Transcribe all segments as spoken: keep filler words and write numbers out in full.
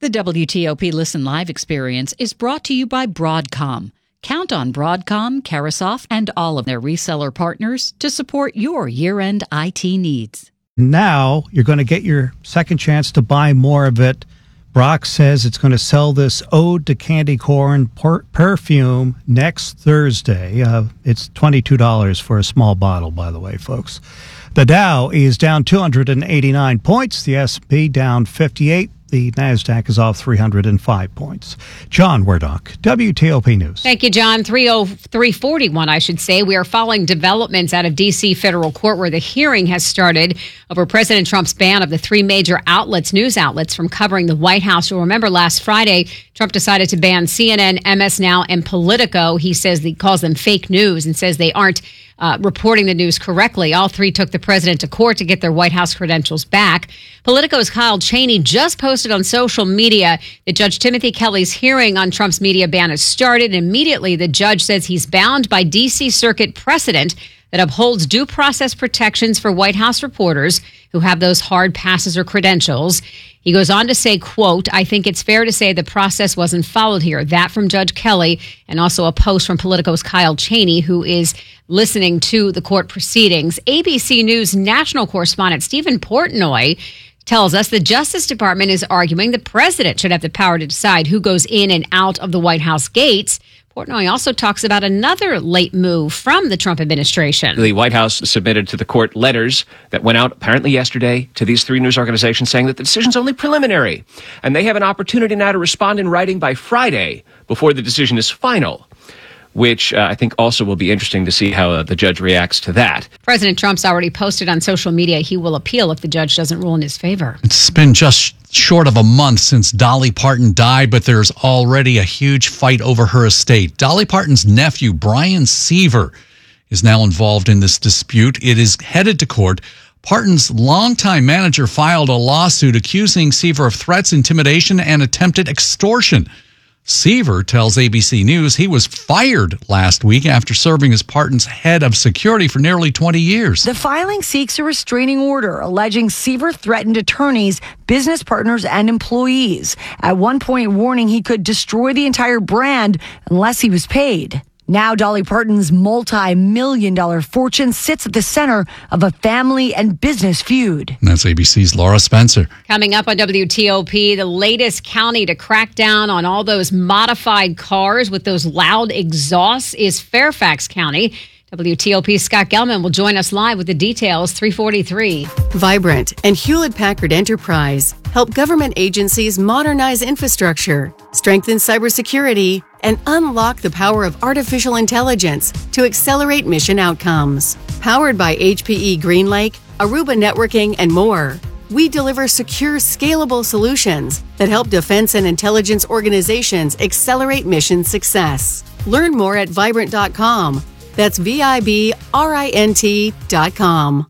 The W T O P Listen Live experience is brought to you by Broadcom. Count on Broadcom, Carasoft, and all of their reseller partners to support your year-end I T needs. Now you're going to get your second chance to buy more of it. Brock says it's going to sell this Ode to Candy Corn per- perfume next Thursday. Uh, it's twenty-two dollars for a small bottle, by the way, folks. The Dow is down two hundred eighty-nine points. The S and P down fifty-eight. The NASDAQ is off three hundred five points. John Werdock, W T O P News. Thank you, John. three oh three forty-one, I should say. We are following developments out of D C federal court where the hearing has started over President Trump's ban of the three major outlets, news outlets, from covering the White House. You'll remember last Friday, Trump decided to ban C N N, M S Now, and Politico. He says he calls them fake news and says they aren't Uh, reporting the news correctly. All three took the president to court to get their White House credentials back. Politico's Kyle Cheney just posted on social media that Judge Timothy Kelly's hearing on Trump's media ban has started. Immediately, the judge says he's bound by D C Circuit precedent that upholds due process protections for White House reporters who have those hard passes or credentials. He goes on to say, quote, I think it's fair to say the process wasn't followed here. That from Judge Kelly, and also a post from Politico's Kyle Cheney, who is listening to the court proceedings. A B C News national correspondent Stephen Portnoy tells us the Justice Department is arguing the president should have the power to decide who goes in and out of the White House gates. Portnoy also talks about another late move from the Trump administration. The White House submitted to the court letters that went out apparently yesterday to these three news organizations saying that the decision's only preliminary. And they have an opportunity now to respond in writing by Friday before the decision is final, which uh, I think also will be interesting to see how uh, the judge reacts to that. President Trump's already posted on social media he will appeal if the judge doesn't rule in his favor. It's been just short of a month since Dolly Parton died, but there's already a huge fight over her estate. Dolly Parton's nephew, Brian Seaver, is now involved in this dispute. It is headed to court. Parton's longtime manager filed a lawsuit accusing Seaver of threats, intimidation, and attempted extortion. Seaver tells A B C News he was fired last week after serving as Parton's head of security for nearly twenty years. The filing seeks a restraining order alleging Seaver threatened attorneys, business partners, and employees. At one point, warning he could destroy the entire brand unless he was paid. Now, Dolly Parton's multi-million dollar fortune sits at the center of a family and business feud. And that's A B C's Laura Spencer. Coming up on W T O P, the latest county to crack down on all those modified cars with those loud exhausts is Fairfax County. W T O P's Scott Gelman will join us live with the details, three forty-three. Vibrant and Hewlett-Packard Enterprise help government agencies modernize infrastructure, strengthen cybersecurity, and unlock the power of artificial intelligence to accelerate mission outcomes. Powered by H P E GreenLake, Aruba Networking, and more, we deliver secure, scalable solutions that help defense and intelligence organizations accelerate mission success. Learn more at vibrant dot com. That's V I B R I N T dot com.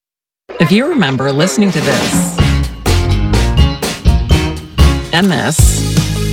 If you remember listening to this, and this,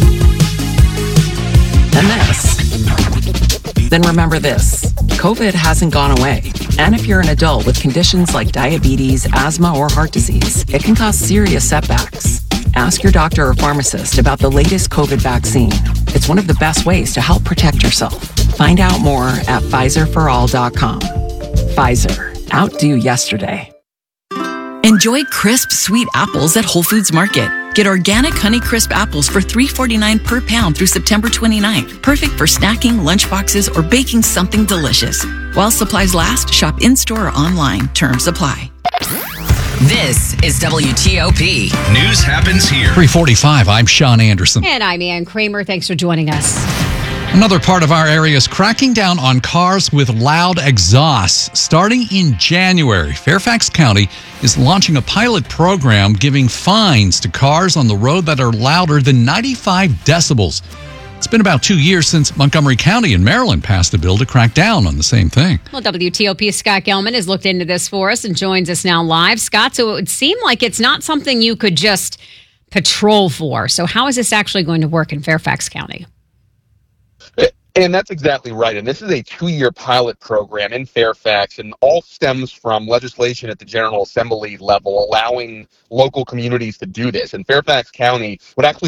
and this, then remember this. COVID hasn't gone away. And if you're an adult with conditions like diabetes, asthma, or heart disease, it can cause serious setbacks. Ask your doctor or pharmacist about the latest COVID vaccine. It's one of the best ways to help protect yourself. Find out more at Pfizer for all dot com. Pfizer. Outdo yesterday. Enjoy crisp, sweet apples at Whole Foods Market. Get organic Honeycrisp apples for three forty-nine per pound through September twenty-ninth. Perfect for snacking, lunchboxes, or baking something delicious. While supplies last, shop in-store or online. Terms apply. This is W T O P. News happens here. three forty-five, I'm Sean Anderson. And I'm Ann Kramer. Thanks for joining us. Another part of our area is cracking down on cars with loud exhausts. Starting in January, Fairfax County is launching a pilot program giving fines to cars on the road that are louder than ninety-five decibels. It's been about two years since Montgomery County in Maryland passed a bill to crack down on the same thing. Well, W T O P's Scott Gelman has looked into this for us and joins us now live. Scott, so it would seem like it's not something you could just patrol for. So how is this actually going to work in Fairfax County? And that's exactly right. And this is a two-year pilot program in Fairfax, and all stems from legislation at the General Assembly level allowing local communities to do this. And Fairfax County would actually